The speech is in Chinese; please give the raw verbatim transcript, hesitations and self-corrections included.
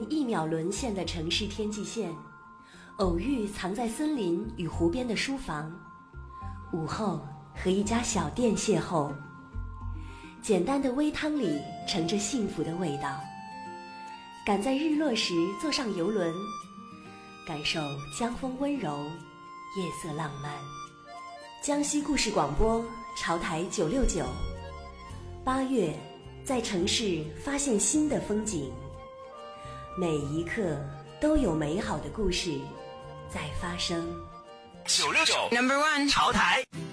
一秒沦陷的城市天际线，偶遇藏在森林与湖边的书房，午后和一家小店邂逅，简单的微汤里盛着幸福的味道。赶在日落时坐上游轮，感受江风温柔，夜色浪漫。江西故事广播，潮台九六九。八月，在城市发现新的风景，每一刻都有美好的故事在发生。 九六九 Number One 潮台。